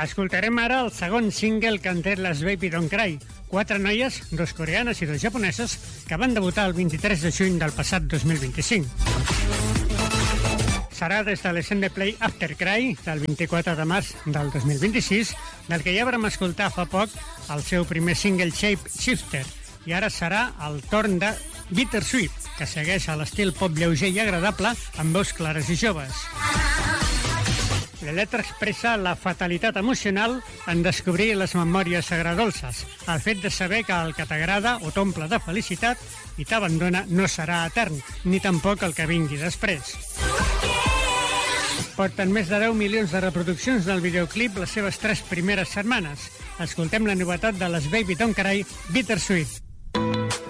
Escoltarem ara el segon single que han tret les Baby Don't Cry. 4 noies, 2 coreanes i 2 japoneses, que van debutar el 23 de juny del passat 2025. Serà des de l'Send Play After Cry, del 24 de març del 2026, del que ja vam escoltar fa poc el seu primer single Shape Shifter. I ara serà el torn de Bittersweet, que segueix a l'estil pop lleuger i agradable, amb veus clares i joves. La lletra expressa la fatalitat emocional en descobrir les memòries agradolces, el fet de saber que el que t'agrada o t'omple de felicitat i t'abandona no serà etern, ni tampoc el que vingui després. Porten més de 10 milions de reproduccions del videoclip les seves 3 primeres setmanes. Escoltem la novetat de les Baby Don't Cry, Bittersweet.